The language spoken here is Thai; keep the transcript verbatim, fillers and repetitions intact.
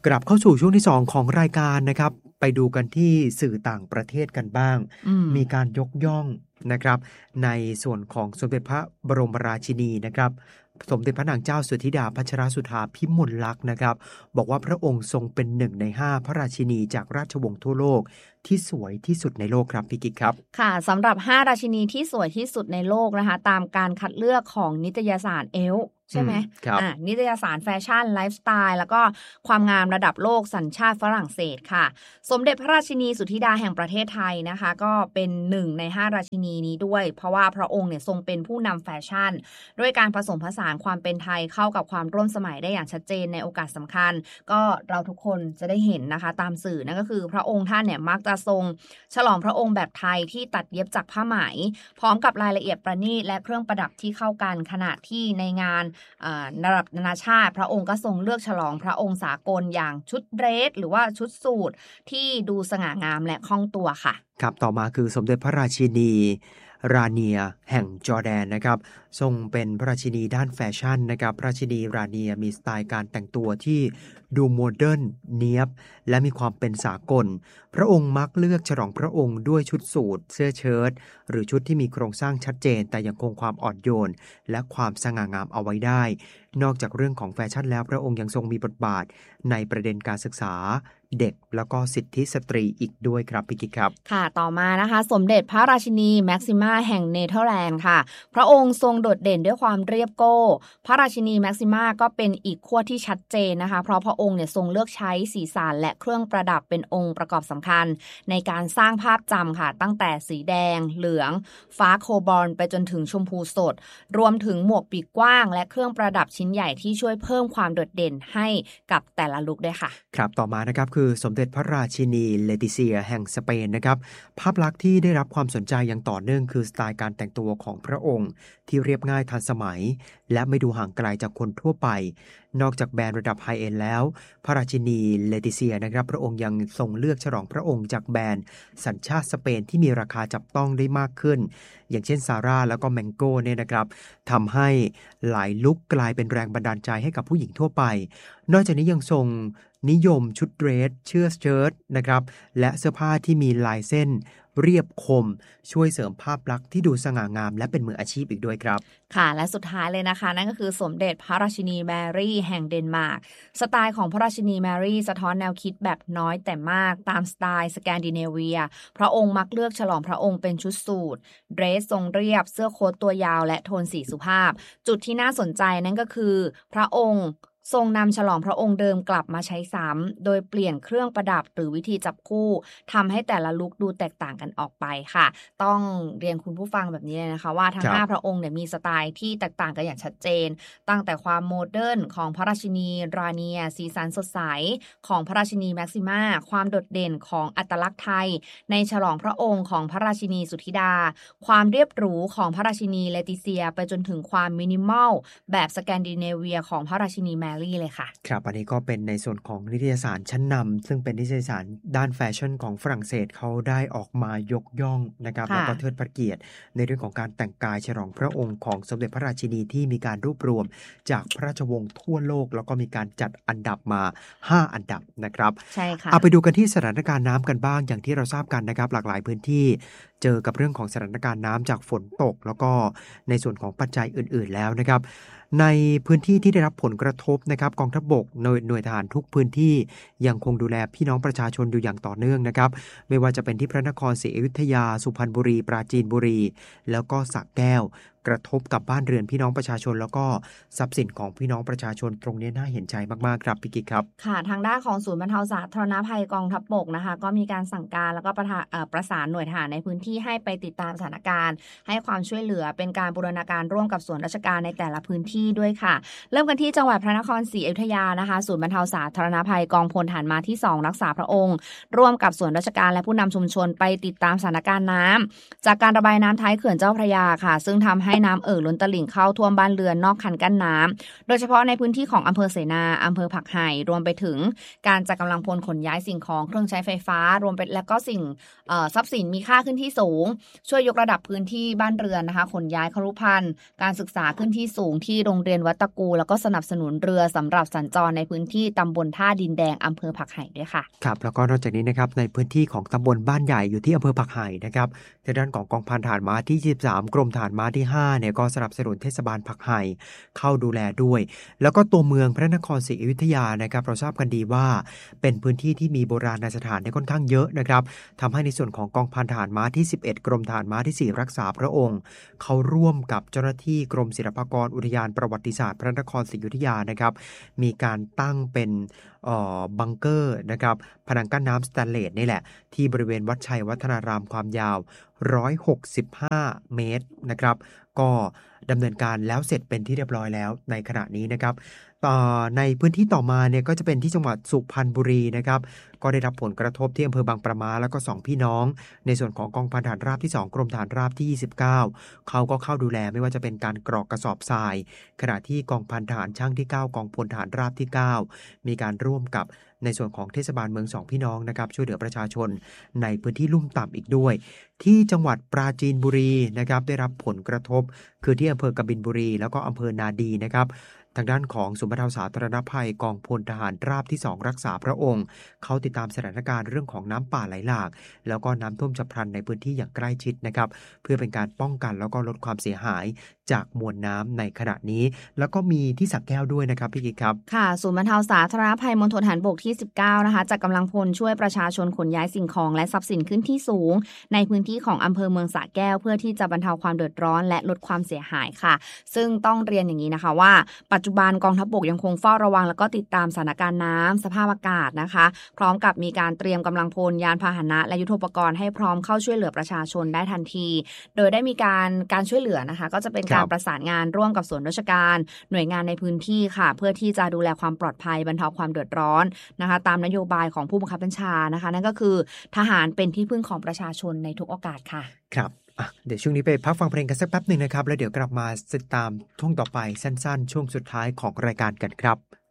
กลับเข้าสู่ช่วงที่สองของรายการนะครับไปดูกันที่สื่อต่างประเทศกันบ้างม, มีการยกย่องนะครับในส่วนของสมเด็จพระบรมราชินีนะครับสมเด็จพระนางเจ้าสุธิดาพัชรสุธาพิมลลักษณ์นะครับบอกว่าพระองค์ทรงเป็นหนึ่งในห้าพระราชินีจากราชวงศ์ทั่วโลกที่สวยที่สุดในโลกครับพี่กิ๊กครับค่ะสำหรับห้าราชินีที่สวยที่สุดในโลกนะคะตามการคัดเลือกของนิตยสารเอลใช่ไหมอ่านิตยสารแฟชั่นไลฟ์สไตล์แล้วก็ความงามระดับโลกสัญชาติฝรั่งเศสค่ะสมเด็จพระราชินีสุธิดาแห่งประเทศไทยนะคะก็เป็นหนึ่งในห้าราชินีนี้ด้วยเพราะว่าพระองค์เนี่ยทรงเป็นผู้นำแฟชั่นด้วยการผสมผสานความเป็นไทยเข้ากับความร่วมสมัยได้อย่างชัดเจนในโอกาสสำคัญก็เราทุกคนจะได้เห็นนะคะตามสื่อนั่นก็คือพระองค์ท่านเนี่ยมักจะทรงฉลองพระองค์แบบไทยที่ตัดเย็บจากผ้าไหมพร้อมกับรายละเอียดประณีตและเครื่องประดับที่เข้ากันขณะที่ในงานระดับนานาชาติพระองค์ก็ทรงเลือกฉลองพระองค์สากลอย่างชุดเดรสหรือว่าชุดสูทที่ดูสง่างามและคล่องตัวค่ะครับต่อมาคือสมเด็จพระราชินีราเนียแห่งจอร์แดนนะครับทรงเป็นพระราชินีด้านแฟชั่นนะครับพระราชินีราเนียมีสไตล์การแต่งตัวที่ดูโมเดิร์นเนี๊ยบและมีความเป็นสากลพระองค์มักเลือกฉลองพระองค์ด้วยชุดสูทเสื้อเชิ้ตหรือชุดที่มีโครงสร้างชัดเจนแต่ยังคงความอ่อนโยนและความสง่างามเอาไว้ได้นอกจากเรื่องของแฟชั่นแล้วพระองค์ยังทรงมีบทบาทในประเด็นการศึกษาเด็กแล้วก็สิทธิสตรีอีกด้วยครับพี่กิ๊กครับค่ะต่อมานะคะสมเด็จพระราชินีแม็กซิม่าแห่งเนเธอร์แลนด์ค่ะพระองค์ทรงโดดเด่นด้วยความเรียบโก้พระราชินีแม็กซิม่าก็เป็นอีกขั้วที่ชัดเจนนะคะเพราะพระองค์เนี่ยทรงเลือกใช้สีสันและเครื่องประดับเป็นองค์ประกอบสำคัญในการสร้างภาพจำค่ะตั้งแต่สีแดงเหลืองฟ้าโคบอลไปจนถึงชมพูสดรวมถึงหมวกปีกกว้างและเครื่องประดับชิ้นใหญ่ที่ช่วยเพิ่มความโดดเด่นให้กับแต่ละลุคด้วยค่ะครับต่อมานะครับคือสมเด็จพระราชินีเลติเซียแห่งสเปนนะครับภาพลักษณ์ที่ได้รับความสนใจอย่างต่อเนื่องคือสไตล์การแต่งตัวของพระองค์ที่เรียบง่ายทันสมัยและไม่ดูห่างไกลจากคนทั่วไปนอกจากแบรนด์ระดับไฮเอนด์แล้วพระราชินีเลติเซียนะครับพระองค์ยังทรงเลือกฉลองพระองค์จากแบรนด์สัญชาติสเปนที่มีราคาจับต้องได้มากขึ้นอย่างเช่นซาร่าแล้วก็แมงโก้เนี่ยนะครับทำให้หลายลุคกลายเป็นแรงบันดาลใจให้กับผู้หญิงทั่วไปนอกจากนี้ยังทรงนิยมชุดเดรสเสื้อเชิ้ตนะครับและเสื้อผ้าที่มีลายเส้นเรียบคมช่วยเสริมภาพลักษณ์ที่ดูสง่างามและเป็นมืออาชีพอีกด้วยครับค่ะและสุดท้ายเลยนะคะนั่นก็คือสมเด็จพระราชินีแมรี่แห่งเดนมาร์กสไตล์ของพระราชินีแมรี่สะท้อนแนวคิดแบบน้อยแต่มากตามสไตล์สแกนดิเนเวียพระองค์มักเลือกฉลองพระองค์เป็นชุดสูทเดรสทรงเรียบเสื้อโค้ทตัวยาวและโทนสีสุภาพจุดที่น่าสนใจนั่นก็คือพระองค์ทรงนำฉลองพระองค์เดิมกลับมาใช้ซ้ำโดยเปลี่ยนเครื่องประดับหรือวิธีจับคู่ทำให้แต่ละลุคดูแตกต่างกันออกไปค่ะต้องเรียนคุณผู้ฟังแบบนี้เลยนะคะว่าทั้งห้าพระองค์เนี่ยมีสไตล์ที่แตกต่างกันอย่างชัดเจนตั้งแต่ความโมเดิร์นของพระราชินีราเนียสีสันสดใสของพระราชินีแม็กซิม่าความโดดเด่นของอัตลักษณ์ไทยในฉลองพระองค์ของพระราชินีสุธิดาความเรียบหรูของพระราชินีเลติเซียไปจนถึงความมินิมอลแบบสแกนดิเนเวียของพระราชินีแมเลยค่ะครับอันนี้ก็เป็นในส่วนของนิตยสารชั้นนำซึ่งเป็นนิตยสารด้านแฟชั่นของฝรั่งเศสเขาได้ออกมายกย่องนะครับแล้วก็เทิดพระเกียรติในเรื่องของการแต่งกายฉลองพระองค์ของสมเด็จพระราชินีที่มีการรวบรวมจากพระราชวงศ์ทั่วโลกแล้วก็มีการจัดอันดับมาห้าอันดับนะครับใช่ค่ะเอาไปดูกันที่สถานการณ์น้ำกันบ้างอย่างที่เราทราบกันนะครับหลากหลายพื้นที่เจอกับเรื่องของสถานการณ์น้ำจากฝนตกแล้วก็ในส่วนของปัจจัยอื่นๆแล้วนะครับในพื้นที่ที่ได้รับผลกระทบนะครับกองทัพบกหน่วยหน่วยทหารทุกพื้นที่ยังคงดูแลพี่น้องประชาชนอยู่อย่างต่อเนื่องนะครับไม่ว่าจะเป็นที่พระนครศรีอยุธยาสุพรรณบุรีปราจีนบุรีแล้วก็สระแก้วกระทบกับบ้านเรือนพี่น้องประชาชนแล้วก็ทรัพย์สินของพี่น้องประชาชนตรงนี้น่าเห็นใจมากๆครับพี่กิ๊กครับค่ะทางด้านของศูนย์บรรเทาสาธารณภัยกองทัพบกนะคะก็มีการสั่งการแล้วก็ประประสานหน่วยทหารในพื้นที่ให้ไปติดตามสถานการณ์ให้ความช่วยเหลือเป็นการบูรณาการร่วมกับส่วนราชการในแต่ละพื้นที่ด้วยค่ะเริ่มกันที่จังหวัดพระนครศรีอยุธยานะคะศูนย์บรรเทาสาธารณภัยกองพลฐานม้าที่สองรักษาพระองค์ร่วมกับส่วนราชการและผู้นำชุมชนไปติดตามสถานการณ์น้ำจากการระบายน้ำท้ายเขื่อนเจ้าพระยาค่ะซึ่งทำให้ให้น้ำเอ่อล้นตลิ่งเข้าท่วมบ้านเรือนนอกคันกั้นน้ำโดยเฉพาะในพื้นที่ของอำเภอเสนาอำเภอผักไห่รวมไปถึงการจัดกำลังพลขนย้ายสิ่งของเครื่องใช้ไฟฟ้ารวมไปแล้วก็สิ่งทรัพย์สินมีค่าขึ้นที่สูงช่วยยกระดับพื้นที่บ้านเรือนนะคะขนย้ายครุภัณฑ์การศึกษาขึ้นที่สูงที่โรงเรียนวัดตะกูแล้วก็สนับสนุนเรือสำหรับสัญจรในพื้นที่ตำบลท่าดินแดงอำเภอผักไห่ด้วยค่ะครับแล้วก็นอกจากนี้นะครับในพื้นที่ของตำบลบ้านใหญ่อยู่ที่อำเภอผักไห่นะครับในด้านของกองพันทหารม้าที่ยี่สิบสามกรมทหารม้าที่ห้าเนี่ยก็สนับสนุนเทศบาลผักไห่เข้าดูแลด้วยแล้วก็ตัวเมืองพระนครศรีอยุธยานะครับเราทราบกันดีว่าเป็นพื้นที่ที่มีโบราณสถานที่ค่อนข้างเยอะนะครับทำให้ในส่วนของกองพันทหารม้าที่สิบเอ็ดกรมทหารม้าที่สี่รักษาพระองค์เขาร่วมกับเจ้าหน้าที่กรมศิลปากรอุทยานประวัติศาสตร์พระนครศรีอยุธยานะครับมีการตั้งเป็นบังเกอร์นะครับผนังกั้นน้ำสแตนเลสนี่แหละที่บริเวณวัดชัยวัฒนารามความยาวหนึ่งร้อยหกสิบห้าเมตรนะครับก็ดำเนินการแล้วเสร็จเป็นที่เรียบร้อยแล้วในขณะนี้นะครับต่อในพื้นที่ต่อมาเนี่ยก็จะเป็นที่จังหวัดสุพรรณบุรีนะครับก็ได้รับผลกระทบที่อำเภอบางปะมาแล้วก็สองพี่น้องในส่วนของกองพันทหารราบที่สองกรมทหารราบที่ยี่สิบเก้าเขาก็เข้าดูแลไม่ว่าจะเป็นการกรอกกระสอบทรายขณะที่กองพันทหารช่างที่เก้ากองพลทหารราบที่เก้ามีการร่วมกับในส่วนของเทศบาลเมืองสองพี่น้องนะครับช่วยเหลือประชาชนในพื้นที่ลุ่มต่ำอีกด้วยที่จังหวัดปราจีนบุรีนะครับได้รับผลกระทบคือที่อำเภอกบินบุรีแล้วก็อำเภอนาดีนะครับทางด้านของศูนย์บรรเทาสาธารณภัยกองพลทหารราบที่สองรักษาพระองค์เขาติดตามสถานการณ์เรื่องของน้ำป่าไหลหลากแล้วก็น้ำท่วมฉับพลันในพื้นที่อย่างใกล้ชิดนะครับเพื่อเป็นการป้องกันแล้วก็ลดความเสียหายจากมวลน้ำในขณะนี้แล้วก็มีที่สระแก้วด้วยนะครับพี่กิ๊กครับค่ะศูนย์บรรเทาสาธารณภัยมณฑลทหารบกที่สิบเก้านะคะจัดกำลังพลช่วยประชาชนขนย้ายสิ่งของและทรัพย์สินขึ้นที่สูงในพื้นที่ของอำเภอเมืองสระแก้วเพื่อที่จะบรรเทาความเดือดร้อนและลดความเสียหายค่ะซึ่งต้องเรียนอย่างนี้นะคะว่าปัจจุบันกองทัพบกยังคงเฝ้าระวังแล้วก็ติดตามสถานการณ์น้ำสภาพอากาศนะคะพร้อมกับมีการเตรียมกำลังพลยานพาหนะและยุทโธปกรณ์ให้พร้อมเข้าช่วยเหลือประชาชนได้ทันทีโดยได้มีการการช่วยเหลือนะคะก็จะเป็นการประสานงานร่วมกับส่วนราชการหน่วยงานในพื้นที่ค่ะเพื่อที่จะดูแลความปลอดภัยบรรเทาความเดือดร้อนนะคะตามนโยบายของผู้บังคับบัญชานะคะนั่นก็คือทหารเป็นที่พึ่งของประชาชนในทุกโอกาสค่ะครับเดี๋ยวช่วงนี้ไปพักฟังเพลงกันสักแป๊บหนึ่งนะครับแล้วเดี๋ยวกลับมาติดตามช่วงต่อไปสั้นๆช่วงสุดท้ายของรายการกันครับ